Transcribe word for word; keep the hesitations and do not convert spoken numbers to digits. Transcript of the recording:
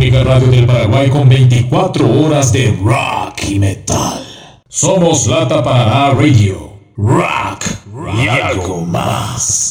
única radio del Paraguay con veinticuatro horas de rock y metal. Somos Lata Paraná Radio. Rock y algo más.